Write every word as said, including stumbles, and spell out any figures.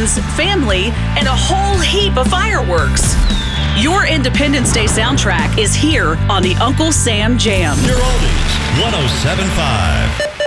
friends, family, and a whole heap of fireworks. Your Independence Day soundtrack is here on the Uncle Sam Jam. Your oldies, one oh seven point five.